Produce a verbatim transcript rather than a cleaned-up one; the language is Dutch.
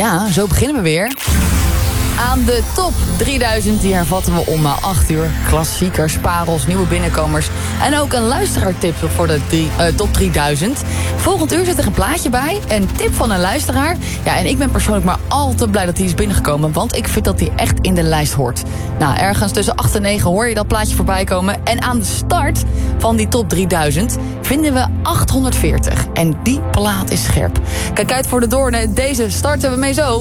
Ja, zo beginnen we weer. Aan de top drieduizend, die hervatten we om acht uur. Klassiekers, parels, nieuwe binnenkomers. En ook een luisteraartip voor de drie, uh, top drieduizend. Volgend uur zit er een plaatje bij. Een tip van een luisteraar. Ja, en ik ben persoonlijk maar al te blij dat hij is binnengekomen. Want ik vind dat hij echt in de lijst hoort. Nou, ergens tussen acht en negen hoor je dat plaatje voorbij komen. En aan de start van die top drieduizend vinden we achthonderdveertig. En die plaat is scherp. Kijk uit voor de doornen. Deze starten we mee zo.